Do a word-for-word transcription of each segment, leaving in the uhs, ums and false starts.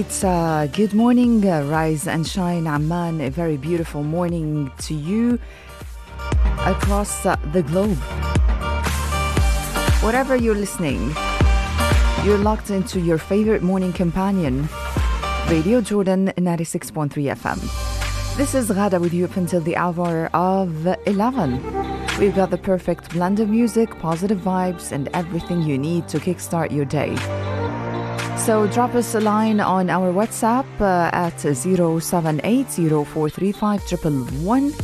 It's uh, good morning, uh, rise and shine, Amman. A very beautiful morning to you across uh, the globe. Wherever you're listening, you're locked into your favorite morning companion, Radio Jordan ninety-six point three F M. This is Ghada with you up until the hour of eleven. We've got the perfect blend of music, positive vibes, and everything you need to kickstart your day. So drop us a line on our WhatsApp uh, at zero seven eight zero four three five one one one.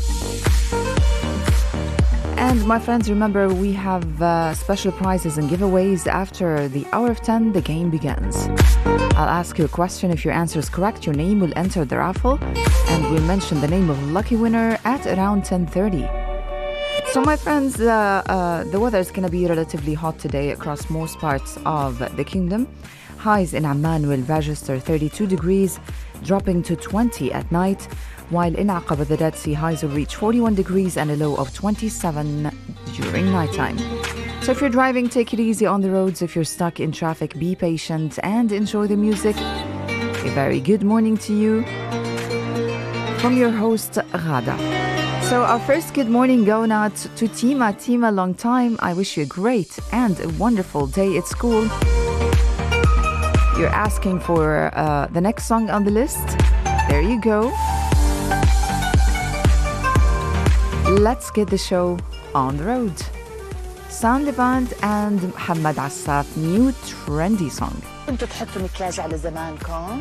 And my friends, remember, we have uh, special prizes and giveaways after the hour of ten, the game begins. I'll ask you a question. If your answer is correct, your name will enter the raffle, and we'll mention the name of the lucky winner at around ten thirty. So my friends, uh, uh, the weather is going to be relatively hot today across most parts of the kingdom. Highs in Amman will register thirty-two degrees, dropping to twenty at night, while in Aqaba, the Dead Sea, highs will reach forty-one degrees and a low of twenty-seven during nighttime. So if you're driving, take it easy on the roads. If you're stuck in traffic, be patient and enjoy the music. A very good morning to you from your host, Ghada. So our first good morning going out to Tima. Tima, long time. I wish you a great and a wonderful day at school. You're asking for uh, the next song on the list. There you go. Let's get the show on the road. Sound Band and Muhammad Assaf, new trendy song. كنتوا تحطوا مكياج على زمانكم